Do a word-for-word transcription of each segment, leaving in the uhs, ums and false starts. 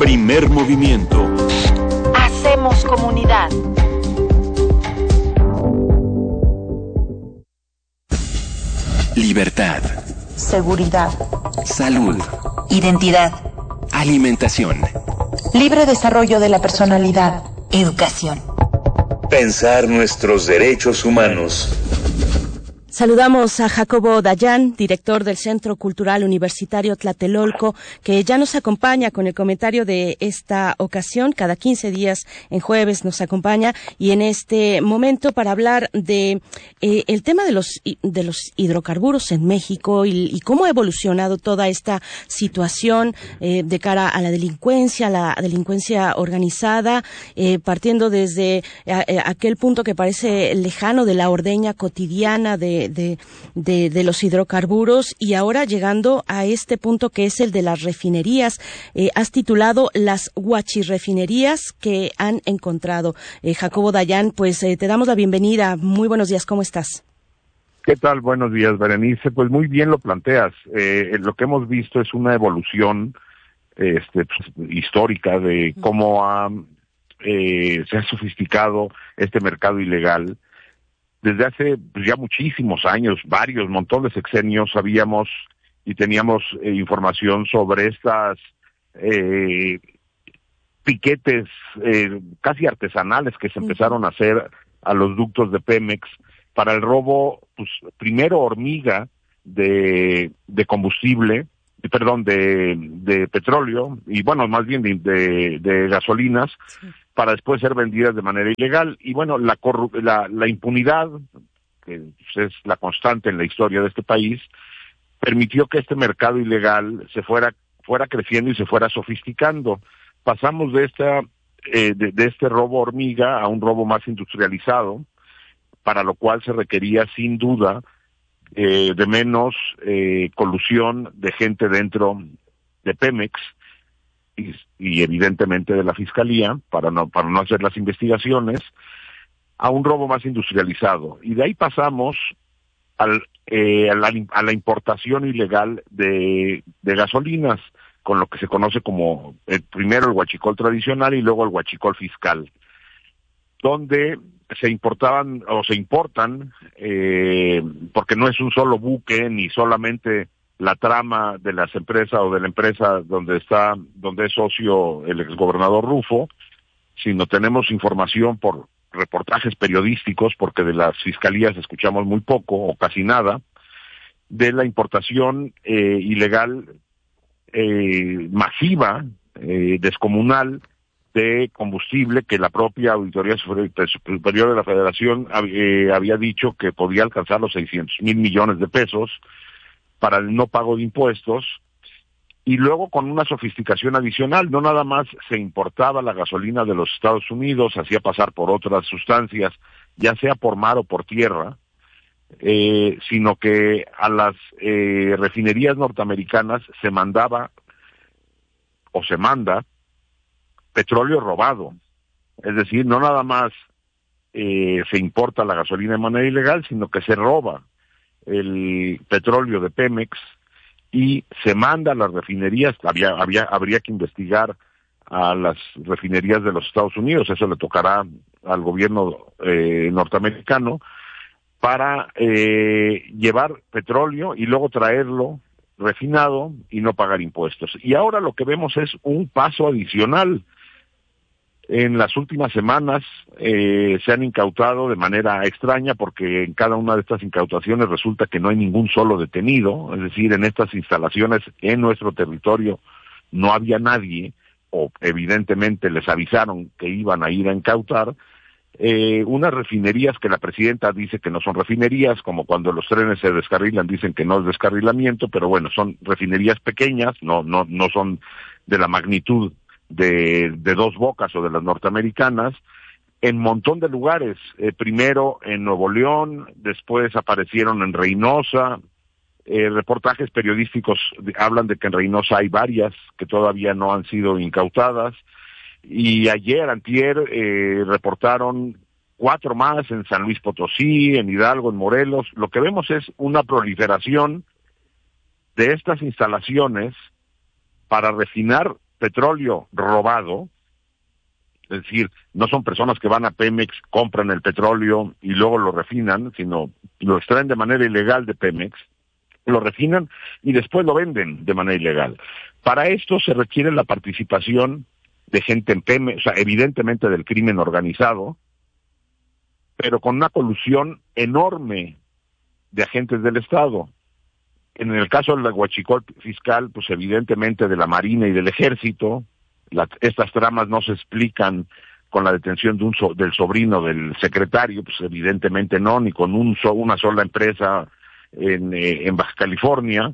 Primer movimiento. Hacemos comunidad. Libertad. Seguridad. Salud. Identidad. Alimentación. Libre desarrollo de la personalidad. Educación. Pensar nuestros derechos humanos. Saludamos a Jacobo Dayan, director del Centro Cultural Universitario Tlatelolco, que ya nos acompaña con el comentario de esta ocasión. Cada quince días en jueves nos acompaña, y en este momento para hablar de eh, el tema de los de los hidrocarburos en México y, y cómo ha evolucionado toda esta situación eh, de cara a la delincuencia, la delincuencia organizada, eh, partiendo desde a, a aquel punto que parece lejano de la ordeña cotidiana de De, de, de los hidrocarburos, y ahora llegando a este punto que es el de las refinerías. Eh, has titulado Las guachirrefinerías que han encontrado. Eh, Jacobo Dayan, pues eh, te damos la bienvenida. Muy buenos días, ¿cómo estás? ¿Qué tal? Buenos días, Berenice. Pues muy bien lo planteas. Eh, lo que hemos visto es una evolución este, pues, histórica de cómo ha, eh, se ha sofisticado este mercado ilegal. Desde hace pues, ya muchísimos años, varios, montones de sexenios, sabíamos y teníamos eh, información sobre estas eh, piquetes eh, casi artesanales que se empezaron a hacer a los ductos de Pemex para el robo, pues primero hormiga de, de combustible, perdón, de, de petróleo, y bueno, más bien de, de, de gasolinas, sí, para después ser vendidas de manera ilegal. Y bueno, la, corru- la, la impunidad, que es la constante en la historia de este país, permitió que este mercado ilegal se fuera fuera creciendo y se fuera sofisticando. Pasamos de esta eh, de, de este robo hormiga a un robo más industrializado, para lo cual se requería sin duda eh, de menos eh, colusión de gente dentro de Pemex, Y, y evidentemente de la Fiscalía, para no para no hacer las investigaciones, a un robo más industrializado. Y de ahí pasamos al, eh, a, la, a la importación ilegal de, de gasolinas, con lo que se conoce como el, primero el huachicol tradicional y luego el huachicol fiscal, donde se importaban o se importan, eh, porque no es un solo buque ni solamente la trama de las empresas o de la empresa donde está, donde es socio el exgobernador Rufo, sino tenemos información por reportajes periodísticos, porque de las fiscalías escuchamos muy poco o casi nada, de la importación eh, ilegal eh, masiva, eh, descomunal, de combustible que la propia Auditoría Superior de la Federación eh, había dicho que podía alcanzar los seiscientos mil millones de pesos para el no pago de impuestos. Y luego con una sofisticación adicional, no nada más se importaba la gasolina de los Estados Unidos, se hacía pasar por otras sustancias, ya sea por mar o por tierra, eh, sino que a las eh, refinerías norteamericanas se mandaba o se manda petróleo robado. Es decir, no nada más eh, se importa la gasolina de manera ilegal, sino que se roba el petróleo de Pemex y se manda a las refinerías. Había, había, habría que investigar a las refinerías de los Estados Unidos, eso le tocará al gobierno eh, norteamericano, para eh, llevar petróleo y luego traerlo refinado y no pagar impuestos. Y ahora lo que vemos es un paso adicional. En las últimas semanas eh, se han incautado de manera extraña, porque en cada una de estas incautaciones resulta que no hay ningún solo detenido, es decir, en estas instalaciones en nuestro territorio no había nadie, o evidentemente les avisaron que iban a ir a incautar, eh, unas refinerías que la presidenta dice que no son refinerías, como cuando los trenes se descarrilan dicen que no es descarrilamiento, pero bueno, son refinerías pequeñas, no, no, no son de la magnitud de, de Dos Bocas o de las norteamericanas, en montón de lugares, eh, primero en Nuevo León, después aparecieron en Reynosa, eh, reportajes periodísticos de, hablan de que en Reynosa hay varias que todavía no han sido incautadas, y ayer, antier, eh, reportaron cuatro más en San Luis Potosí, en Hidalgo, en Morelos. Lo que vemos es una proliferación de estas instalaciones para refinar petróleo robado, es decir, no son personas que van a Pemex, compran el petróleo y luego lo refinan, sino lo extraen de manera ilegal de Pemex, lo refinan y después lo venden de manera ilegal. Para esto se requiere la participación de gente en Pemex, o sea, evidentemente del crimen organizado, pero con una colusión enorme de agentes del Estado. En el caso del huachicol fiscal, pues evidentemente de la Marina y del Ejército. La, estas tramas no se explican con la detención de un so, del sobrino del secretario, pues evidentemente no, ni con un so, una sola empresa en, eh, en Baja California.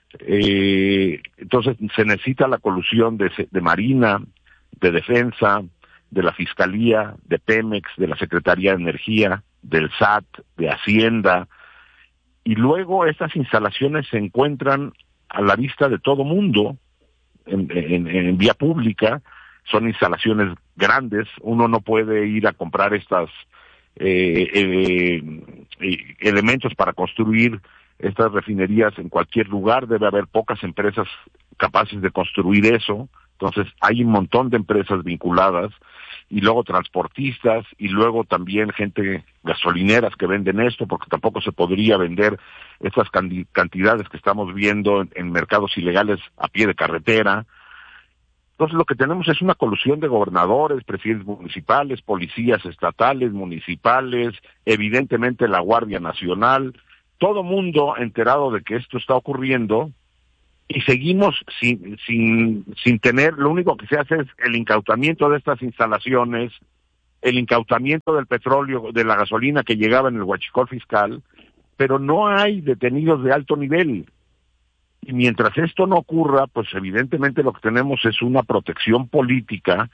Eh, entonces se necesita la colusión de, de Marina, de Defensa, de la Fiscalía, de Pemex, de la Secretaría de Energía, del S A T, de Hacienda, y luego estas instalaciones se encuentran a la vista de todo mundo, en, en, en vía pública. Son instalaciones grandes, uno no puede ir a comprar estas eh, eh, eh, elementos para construir estas refinerías en cualquier lugar, debe haber pocas empresas capaces de construir eso. Entonces hay un montón de empresas vinculadas, y luego transportistas, y luego también gente gasolineras que venden esto, porque tampoco se podría vender estas cantidades que estamos viendo en, en mercados ilegales a pie de carretera. Entonces lo que tenemos es una colusión de gobernadores, presidentes municipales, policías estatales, municipales, evidentemente la Guardia Nacional, todo mundo enterado de que esto está ocurriendo, y seguimos sin, sin, sin tener, lo único que se hace es el incautamiento de estas instalaciones, el incautamiento del petróleo, de la gasolina que llegaba en el huachicol fiscal, pero no hay detenidos de alto nivel. Y mientras esto no ocurra, pues evidentemente lo que tenemos es una protección política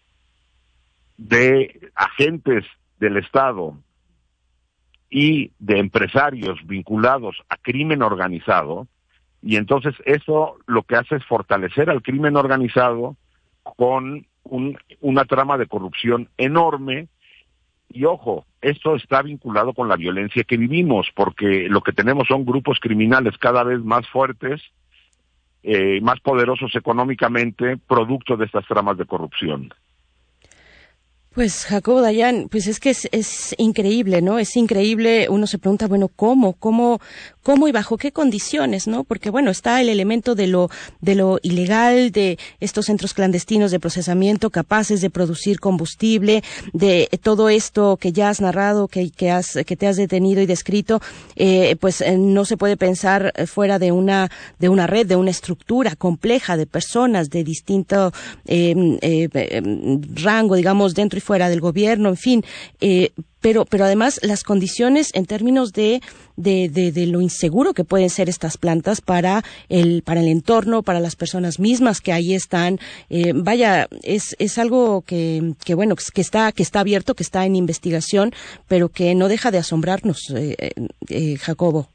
de agentes del Estado y de empresarios vinculados a crimen organizado. Y entonces eso lo que hace es fortalecer al crimen organizado con un, una trama de corrupción enorme. Y ojo, esto está vinculado con la violencia que vivimos, porque lo que tenemos son grupos criminales cada vez más fuertes, eh, más poderosos económicamente, producto de estas tramas de corrupción. Pues Jacobo Dayan, pues es que es, es increíble, ¿no? Es increíble. Uno se pregunta, bueno, ¿cómo, cómo, cómo y bajo qué condiciones, ¿no? Porque bueno, está el elemento de lo, de lo ilegal, de estos centros clandestinos de procesamiento capaces de producir combustible, de todo esto que ya has narrado, que, que has, que te has detenido y descrito, eh, pues eh, no se puede pensar fuera de una, de una red, de una estructura compleja de personas de distinto eh, eh, eh, rango, digamos, dentro y fuera del gobierno, en fin, eh, pero pero además las condiciones en términos de, de de de lo inseguro que pueden ser estas plantas para el para el entorno, para las personas mismas que ahí están, eh, vaya, es es algo que que bueno, que está que está abierto, que está en investigación, pero que no deja de asombrarnos, eh, eh, Jacobo.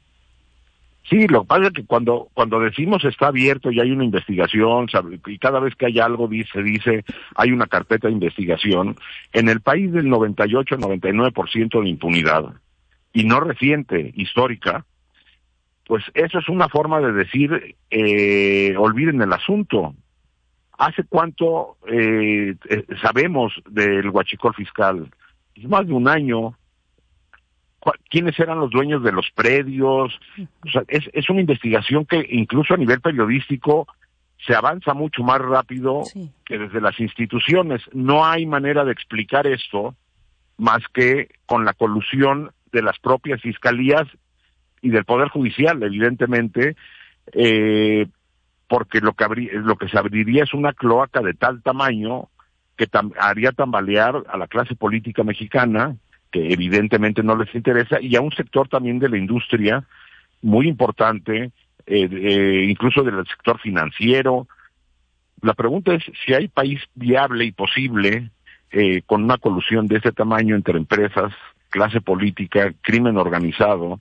Sí, lo que pasa es que cuando cuando decimos está abierto y hay una investigación, y cada vez que hay algo dice dice hay una carpeta de investigación, en el país del noventa y ocho noventa y nueve por ciento de impunidad, y no reciente, histórica, pues eso es una forma de decir, eh, olviden el asunto. ¿Hace cuánto eh, eh, sabemos del huachicol fiscal? Es más de un año. ¿Quiénes eran los dueños de los predios? O sea, es, es una investigación que incluso a nivel periodístico se avanza mucho más rápido sí. que desde las instituciones. No hay manera de explicar esto más que con la colusión de las propias fiscalías y del Poder Judicial, evidentemente, eh, porque lo que, abrí, lo que se abriría es una cloaca de tal tamaño que tam, haría tambalear a la clase política mexicana, que evidentemente no les interesa, y a un sector también de la industria muy importante, eh, eh, incluso del sector financiero. La pregunta es si hay país viable y posible eh, con una colusión de ese tamaño entre empresas, clase política, crimen organizado,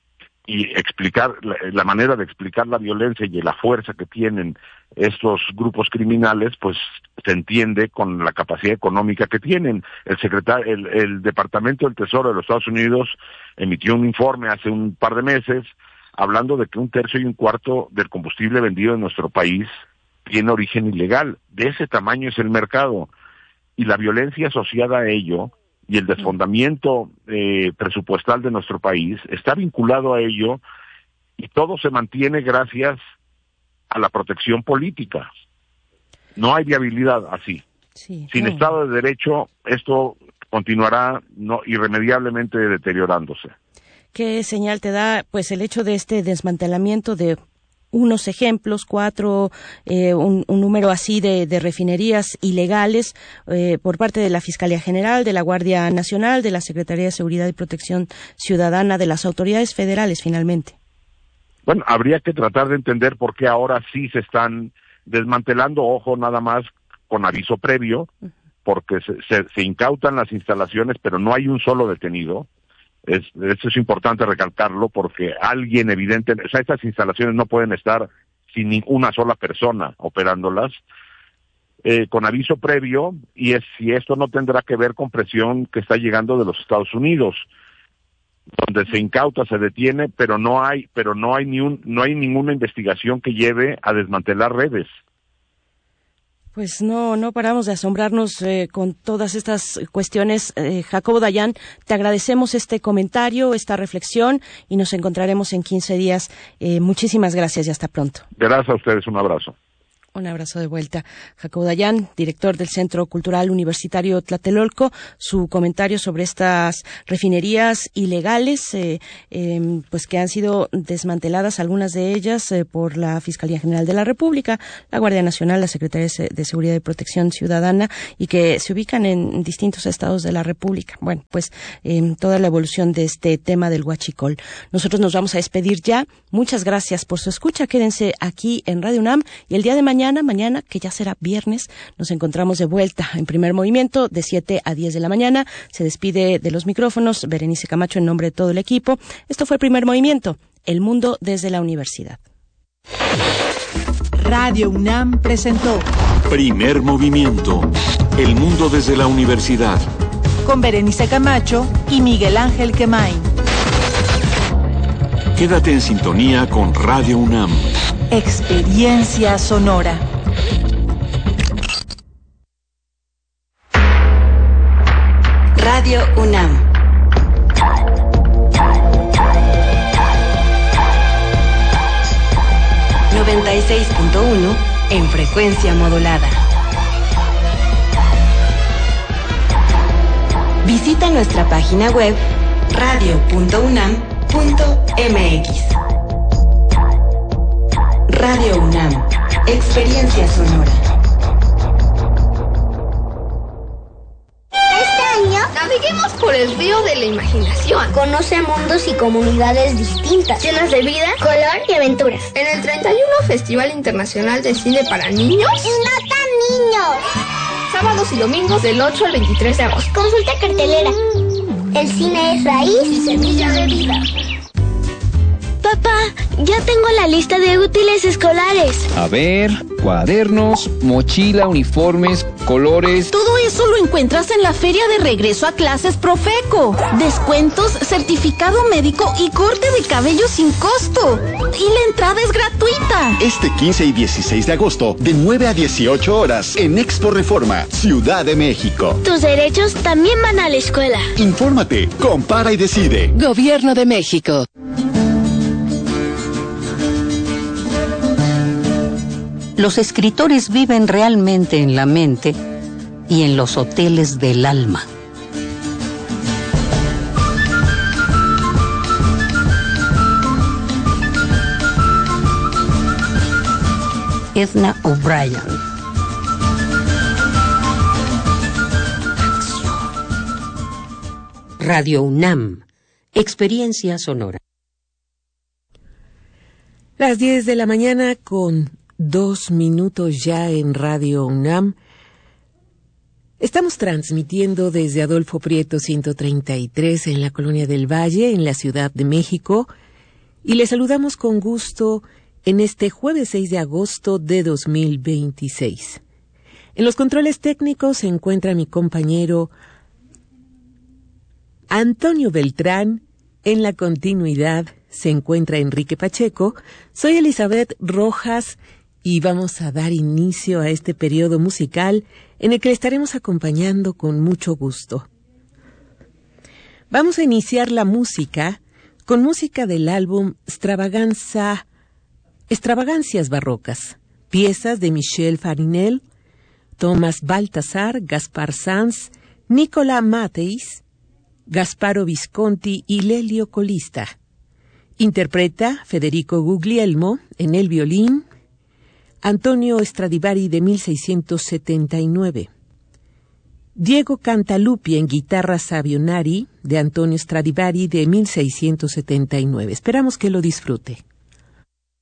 y explicar la, la manera de explicar la violencia y la fuerza que tienen estos grupos criminales, pues se entiende con la capacidad económica que tienen. El secretario, el, el Departamento del Tesoro de los Estados Unidos emitió un informe hace un par de meses hablando de que un tercio y un cuarto del combustible vendido en nuestro país tiene origen ilegal. De ese tamaño es el mercado. Y la violencia asociada a ello y el desfondamiento eh, presupuestal de nuestro país está vinculado a ello, y todo se mantiene gracias a la protección política. No hay viabilidad así. Sí, Sin no. Estado de Derecho, esto continuará no irremediablemente deteriorándose. ¿Qué señal te da pues el hecho de este desmantelamiento de unos ejemplos, cuatro, eh, un, un número así de, de refinerías ilegales eh, por parte de la Fiscalía General, de la Guardia Nacional, de la Secretaría de Seguridad y Protección Ciudadana, de las autoridades federales finalmente? Bueno, habría que tratar de entender por qué ahora sí se están desmantelando, ojo, nada más con aviso previo, porque se, se, se incautan las instalaciones, pero no hay un solo detenido. Es, eso es importante recalcarlo, porque alguien evidente, o sea, estas instalaciones no pueden estar sin ninguna sola persona operándolas, eh, con aviso previo, y es si esto no tendrá que ver con presión que está llegando de los Estados Unidos, donde se incauta, se detiene, pero no hay, pero no hay ni un, no hay ninguna investigación que lleve a desmantelar redes. Pues no, no paramos de asombrarnos eh, con todas estas cuestiones. Eh, Jacobo Dayan, te agradecemos este comentario, esta reflexión, y nos encontraremos en quince días. Eh, muchísimas gracias y hasta pronto. Gracias a ustedes, un abrazo. Un abrazo de vuelta. Jacobo Dayan, director del Centro Cultural Universitario Tlatelolco, su comentario sobre estas refinerías ilegales, eh, eh, pues que han sido desmanteladas, algunas de ellas eh, por la Fiscalía General de la República, la Guardia Nacional, la Secretaría de Seguridad y Protección Ciudadana, y que se ubican en distintos estados de la República. Bueno, pues eh, toda la evolución de este tema del huachicol. Nosotros nos vamos a despedir ya. Muchas gracias por su escucha. Quédense aquí en Radio UNAM, y el día de mañana Mañana, mañana, que ya será viernes, nos encontramos de vuelta en Primer Movimiento de siete a diez de la mañana. Se despide de los micrófonos Berenice Camacho en nombre de todo el equipo. Esto fue Primer Movimiento, el mundo desde la universidad. Radio UNAM presentó Primer Movimiento, el mundo desde la universidad. Con Berenice Camacho y Miguel Ángel Quemain. Quédate en sintonía con Radio UNAM. Experiencia sonora. Radio UNAM. noventa y seis punto uno en frecuencia modulada. Visita nuestra página web radio punto unam punto m x. Radio UNAM, experiencia sonora. Este año naveguemos por el río de la imaginación. Conoce mundos y comunidades distintas, llenas de vida, color y aventuras. En el treinta y uno Festival Internacional de Cine para Niños. Y no tan niños. Sábados y domingos del ocho al veintitrés de agosto. Consulta cartelera. El cine es raíz y semilla de vida. Papá, ya tengo la lista de útiles escolares. A ver, cuadernos, mochila, uniformes, colores. Todo eso lo encuentras en la feria de regreso a clases Profeco. Descuentos, certificado médico y corte de cabello sin costo. Y la entrada es gratuita. Este quince y dieciséis de agosto, de nueve a dieciocho horas, en Expo Reforma, Ciudad de México. Tus derechos también van a la escuela. Infórmate, compara y decide. Gobierno de México. Los escritores viven realmente en la mente y en los hoteles del alma. Edna O'Brien. Radio UNAM, experiencia sonora. Las diez de la mañana con dos minutos ya en Radio UNAM. Estamos transmitiendo desde Adolfo Prieto ciento treinta y tres en la Colonia del Valle, en la Ciudad de México, y les saludamos con gusto en este jueves seis de agosto de dos mil veintiséis. En los controles técnicos se encuentra mi compañero Antonio Beltrán. En la continuidad se encuentra Enrique Pacheco. Soy Elizabeth Rojas y vamos a dar inicio a este periodo musical en el que le estaremos acompañando con mucho gusto. Vamos a iniciar la música con música del álbum Extravaganza, Extravagancias Barrocas, piezas de Michel Farinel, Tomás Baltasar, Gaspar Sanz, Nicola Matteis, Gasparo Visconti y Lelio Colista. Interpreta Federico Guglielmo en el violín, Antonio Stradivari de mil seiscientos setenta y nueve. Diego Cantalupi en guitarra Savionari de Antonio Stradivari de mil seiscientos setenta y nueve. Esperamos que lo disfrute.